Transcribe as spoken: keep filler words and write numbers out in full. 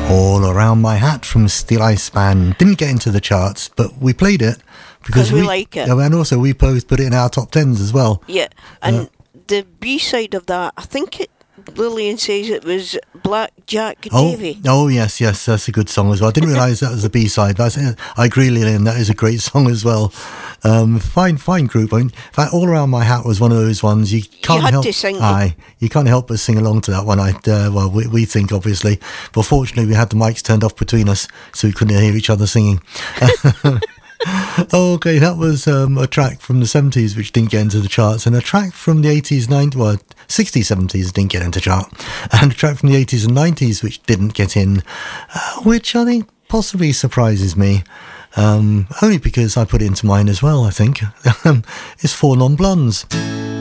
All Around My Hat from Steel Ice Band. Didn't get into the charts, but we played it because we, we like it. And also we both put it in our top tens as well. Yeah, and Uh, the B-side of that, I think it, Lillian says it was Black Jack Oh, Davy. oh yes, yes, that's a good song as well. I didn't realise that was the B-side. That's, I agree, Lillian, that is a great song as well. Um, fine, fine group. I mean, in fact, All Around My Hat was one of those ones you can't You had help. to sing it. Aye, you can't help but sing along to that one. I uh, well, we, we think obviously, but fortunately we had the mics turned off between us, so we couldn't hear each other singing. Okay, that was um, a track from the seventies which didn't get into the charts, and a track from the eighties, nineties, well, sixties, seventies didn't get into chart, and a track from the eighties and nineties which didn't get in, uh, which I think possibly surprises me, um, only because I put it into mine as well, I think. It's Four Non Blondes.